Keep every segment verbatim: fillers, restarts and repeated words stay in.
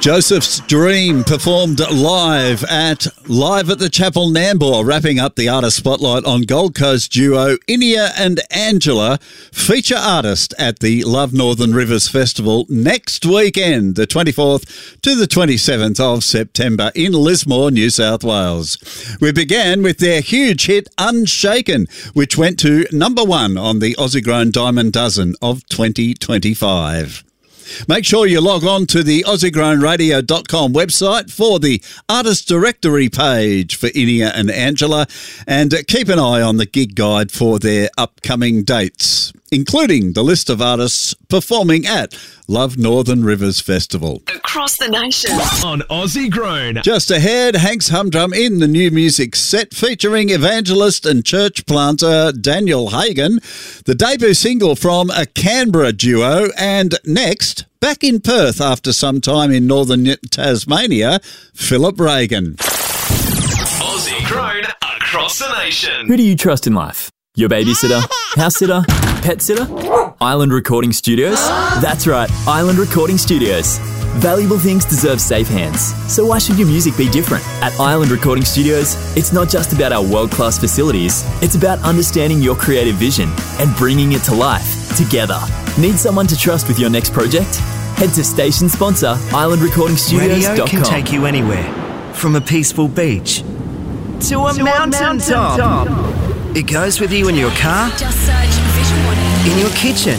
Joseph's Dream performed live at Live at the Chapel Nambour, wrapping up the artist spotlight on Gold Coast duo Inia and Angela, feature artist at the Love Northern Rivers Festival next weekend, the twenty-fourth to the twenty-seventh of September in Lismore, New South Wales. We began with their huge hit Unshaken, which went to number one on the Aussie-grown Diamond Dozen of twenty twenty-five. Make sure you log on to the aussie grown radio dot com website for the artist directory page for Inia and Angela, and keep an eye on the gig guide for their upcoming dates, including the list of artists performing at Love Northern Rivers Festival. Across the nation. On Aussie Grown. Just ahead, Hank's Humdrum in the new music set featuring evangelist and church planter Daniel Hagen, the debut single from a Canberra duo, and next, back in Perth after some time in northern Tasmania, Philip Reagan. Aussie Grown across the nation. Who do you trust in life? Your babysitter, house sitter, pet sitter? Island Recording Studios? That's right, Island Recording Studios. Valuable things deserve safe hands, so why should your music be different? At Island Recording Studios, it's not just about our world-class facilities, it's about understanding your creative vision and bringing it to life together. Need someone to trust with your next project? Head to station sponsor island recording studios dot com. Radio can take you anywhere, from a peaceful beach to a To mountain, a mountain top. top. It goes with you in your car, Just search Vision One. in your kitchen,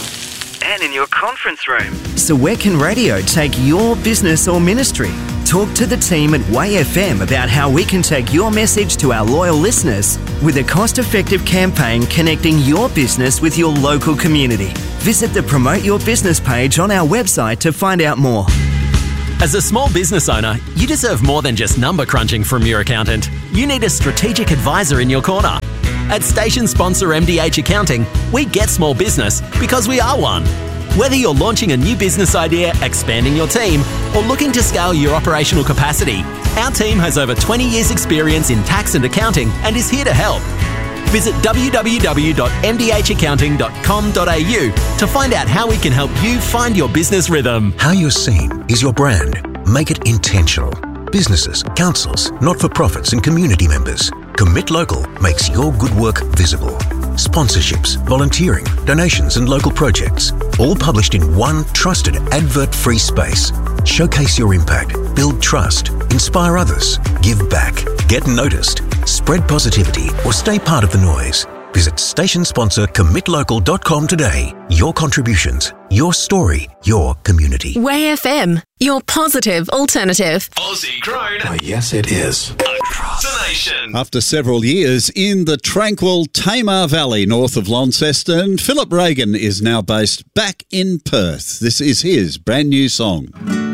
and in your conference room. So where can radio take your business or ministry? Talk to the team at Way F M about how we can take your message to our loyal listeners with a cost-effective campaign connecting your business with your local community. Visit the Promote Your Business page on our website to find out more. As a small business owner, you deserve more than just number crunching from your accountant. You need a strategic advisor in your corner. At station sponsor M D H Accounting, we get small business because we are one. Whether you're launching a new business idea, expanding your team, or looking to scale your operational capacity, our team has over twenty years experience in tax and accounting and is here to help. Visit w w w dot m d h accounting dot com dot a u to find out how we can help you find your business rhythm. How you're seen is your brand. Make it intentional. Businesses, councils, not-for-profits and community members. Commit Local makes your good work visible. Sponsorships, volunteering, donations and local projects. All published in one trusted advert-free space. Showcase your impact, build trust, inspire others, give back, get noticed, spread positivity or stay part of the noise. Visit station sponsor commit local dot com today. Your contributions, your story, your community. Way F M, your positive alternative. Aussie Grown Oh, yes, it is. across the nation. After several years in the tranquil Tamar Valley north of Launceston, Philip Reagan is now based back in Perth. This is his brand new song.